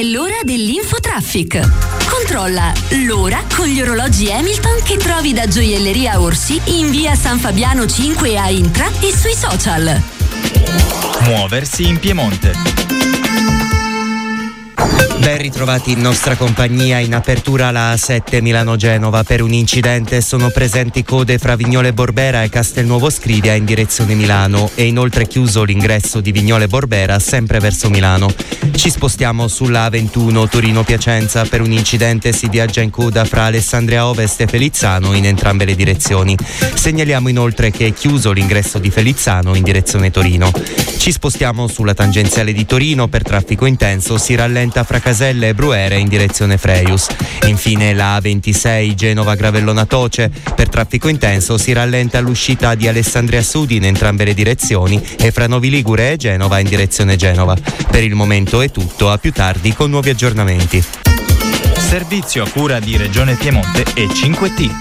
l'ora dell'Infotraffic. Controlla l'ora con gli orologi Hamilton che trovi da Gioielleria Orsi in via San Fabiano 5 a Intra e sui social. Muoversi in Piemonte. Ben ritrovati in nostra compagnia. In apertura la A7 Milano-Genova. Per un incidente sono presenti code fra Vignole Borbera e Castelnuovo Scrivia in direzione Milano e inoltre chiuso l'ingresso di Vignole Borbera sempre verso Milano. Ci spostiamo sulla A21 Torino-Piacenza. Per un incidente si viaggia in coda fra Alessandria Ovest e Felizzano in entrambe le direzioni. Segnaliamo inoltre che è chiuso l'ingresso di Felizzano in direzione Torino. Ci spostiamo sulla tangenziale di Torino. Per traffico intenso si rallenta fra Caselle e Bruere in direzione Freius. Infine la A26 Genova-Gravellona Toce. Per traffico intenso si rallenta all'uscita di Alessandria Sud in entrambe le direzioni e fra Novi Ligure e Genova in direzione Genova. Per il momento è tutto, a più tardi con nuovi aggiornamenti. Servizio a cura di Regione Piemonte e 5T.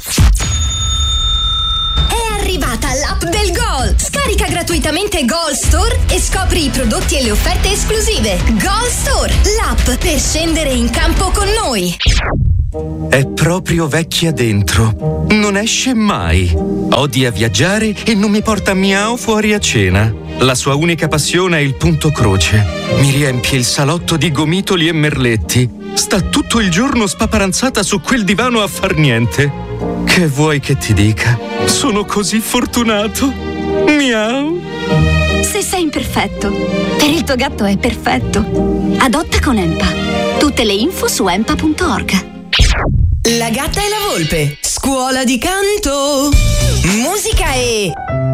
È arrivata l'app del Gol! Scarica gratuitamente Gol Store e scopri i prodotti e le offerte esclusive. Gol Store, l'app per scendere in campo con noi. È proprio vecchia dentro. Non esce mai. Odia viaggiare e non mi porta miau fuori a cena. La sua unica passione è il punto croce. Mi riempie il salotto di gomitoli e merletti. Sta tutto il giorno spaparanzata su quel divano a far niente. Che vuoi che ti dica? Sono così fortunato. Miau. Se sei imperfetto, per il tuo gatto è perfetto. Adotta con Empa. Tutte le info su empa.org. La gatta e la volpe, scuola di canto, musica e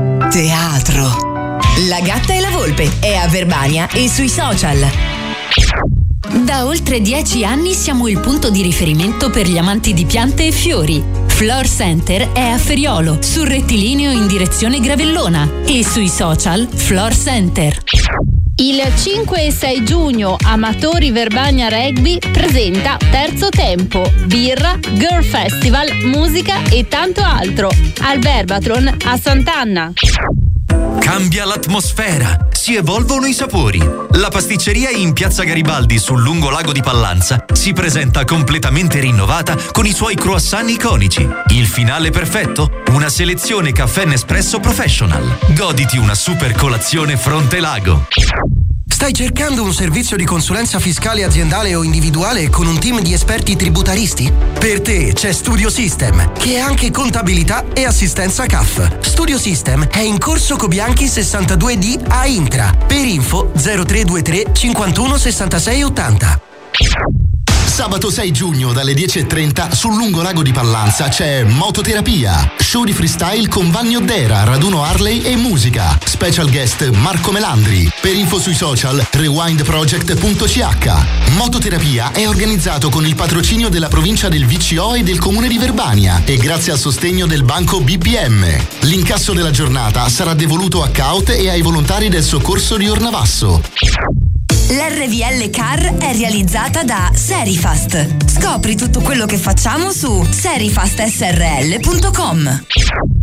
teatro. La gatta e la volpe è a Verbania e sui social. Da oltre 10 anni siamo il punto di riferimento per gli amanti di piante e fiori. Floor Center è a Feriolo, sul rettilineo in direzione Gravellona e sui social Floor Center. Il 5 e 6 giugno Amatori Verbania Rugby presenta Terzo Tempo, birra, Girl Festival, musica e tanto altro al Verbatron a Sant'Anna. Cambia l'atmosfera, si evolvono i sapori. La pasticceria in Piazza Garibaldi sul lungolago di Pallanza si presenta completamente rinnovata con i suoi croissant iconici. Il finale perfetto? Una selezione caffè Nespresso Professional. Goditi una super colazione fronte lago. Stai cercando un servizio di consulenza fiscale aziendale o individuale con un team di esperti tributaristi? Per te c'è Studio System, che è anche contabilità e assistenza CAF. Studio System è in corso Cobianchi 62D a Intra. Per info 0323 51 66 80. Sabato 6 giugno dalle 10:30 sul lungolago di Pallanza c'è Mototerapia, show di freestyle con Vanni Oddera, raduno Harley e musica. Special guest Marco Melandri. Per info sui social rewindproject.ch. Mototerapia è organizzato con il patrocinio della provincia del VCO e del comune di Verbania e grazie al sostegno del banco BPM. L'incasso della giornata sarà devoluto a CAUT e ai volontari del soccorso di Ornavasso. L'RVL Car è realizzata da Serifast. Scopri tutto quello che facciamo su serifastsrl.com.